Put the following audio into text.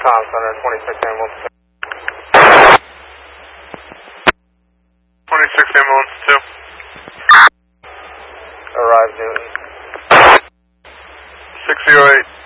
Tom Center, 26 ambulance. 26 ambulance 2. Arrive Newton. 608.